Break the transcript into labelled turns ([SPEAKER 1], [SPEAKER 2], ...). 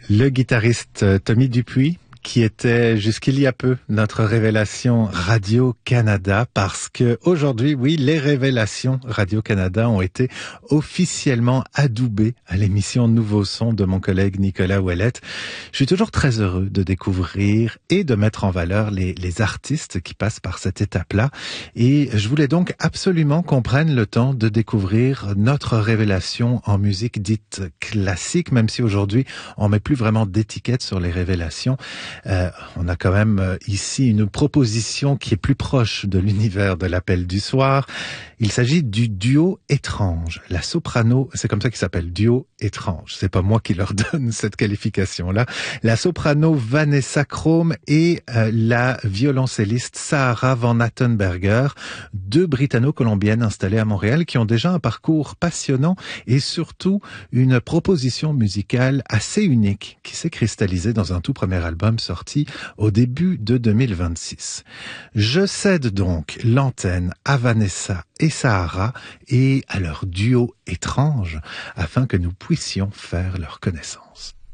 [SPEAKER 1] Le guitariste Tommy Dupuis, qui était jusqu'il y a peu notre révélation Radio-Canada, parce que aujourd'hui, oui, les révélations Radio-Canada ont été officiellement adoubées à l'émission Nouveau Son de mon collègue Nicolas Ouellette. Je suis toujours très heureux de découvrir et de mettre en valeur les artistes qui passent par cette étape-là. Et je voulais donc absolument qu'on prenne le temps de découvrir notre révélation en musique dite classique, même si aujourd'hui, on met plus vraiment d'étiquette sur les révélations. On a quand même ici une proposition qui est plus proche de l'univers de l'appel du soir. Il s'agit du duo étrange. La soprano, c'est comme ça qu'il s'appelle, duo étrange. C'est pas moi qui leur donne cette qualification-là. La soprano Vanessa Krome et la violoncelliste Sahara Van Attenberger, deux britanno-colombiennes installées à Montréal qui ont déjà un parcours passionnant et surtout une proposition musicale assez unique qui s'est cristallisée dans un tout premier album sorti au début de 2026. Je cède donc l'antenne à Vanessa et Sahara et à leur duo étrange afin que nous puissions faire leur connaissance.